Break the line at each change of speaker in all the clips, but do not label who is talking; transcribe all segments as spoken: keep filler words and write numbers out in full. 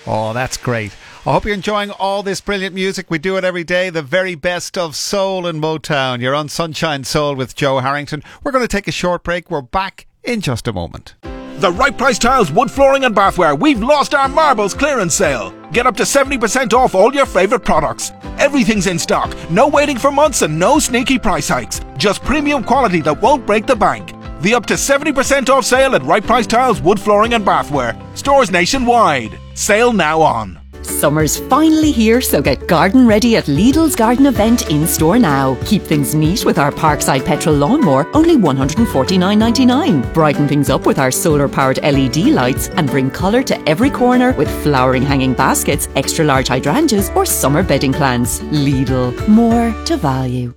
Oh, that's great. I hope you're enjoying all this brilliant music. We do it every day, the very best of soul and Motown. You're on Sunshine Soul with Joe Harrington. We're going to take a short break. We're back in just a moment.
The Right Price Tiles, wood flooring and bathware. We've lost our marbles clearance sale. Get up to seventy percent off all your favourite products. Everything's in stock. No waiting for months and no sneaky price hikes. Just premium quality that won't break the bank. The up to seventy percent off sale at Right Price Tiles, wood flooring and bathware. Stores nationwide. Sale now on.
Summer's finally here, so get garden ready at Lidl's garden event in store now. Keep things neat with our Parkside petrol lawnmower, only one hundred forty-nine ninety-nine. Brighten things up with our solar-powered L E D lights and bring colour to every corner with flowering hanging baskets, extra large hydrangeas or summer bedding plants. Lidl, more to value.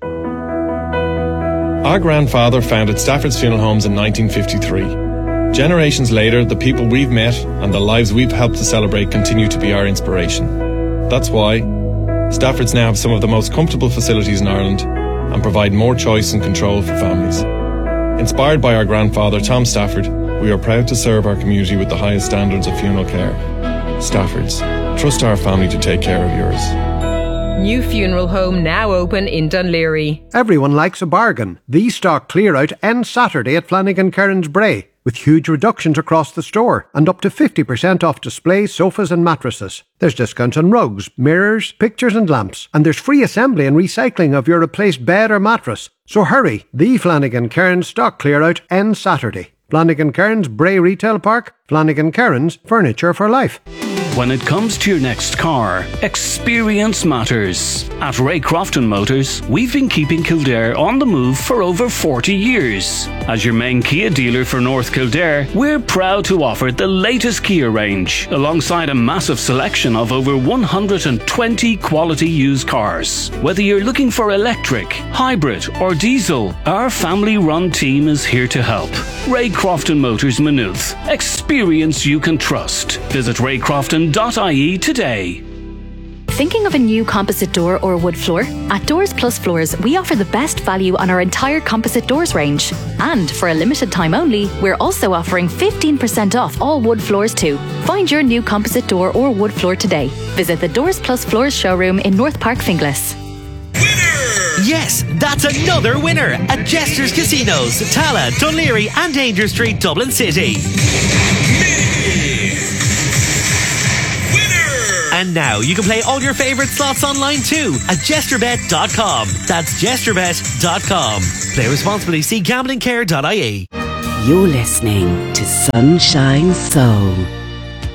Our grandfather founded Stafford's Funeral Homes in nineteen fifty-three. Generations later, the people we've met and the lives we've helped to celebrate continue to be our inspiration. That's why Stafford's now have some of the most comfortable facilities in Ireland and provide more choice and control for families. Inspired by our grandfather, Tom Stafford, we are proud to serve our community with the highest standards of funeral care. Stafford's. Trust our family to take care of yours.
New funeral home now open in Dunleary.
Everyone likes a bargain. The stock clear out ends Saturday at Flanagan Kearns Bray, with huge reductions across the store and up to fifty percent off displays, sofas and mattresses. There's discounts on rugs, mirrors, pictures and lamps, and there's free assembly and recycling of your replaced bed or mattress. So hurry, the Flanagan Kearns stock clear out ends Saturday. Flanagan Kearns Bray Retail Park, Flanagan Kearns, furniture for life.
When it comes to your next car, experience matters. At Ray Crofton Motors, we've been keeping Kildare on the move for over forty years. As your main Kia dealer for North Kildare, we're proud to offer the latest Kia range, alongside a massive selection of over one hundred twenty quality used cars. Whether you're looking for electric, hybrid or diesel, our family-run team is here to help. Ray Crofton Motors Maynooth. Experience you can trust. Visit ray crofton dot I E today.
Thinking of a new composite door or wood floor? At Doors Plus Floors, we offer the best value on our entire composite doors range. And for a limited time only, we're also offering fifteen percent off all wood floors too. Find your new composite door or wood floor today. Visit the Doors Plus Floors showroom in North Park, Finglas.
Yes, that's another winner at Jester's Casinos, Tala, Dunleary and Danger Street, Dublin City. And now you can play all your favourite slots online too at jester bet dot com. That's jester bet dot com. Play responsibly. See gambling care dot I E.
You're listening to Sunshine Soul.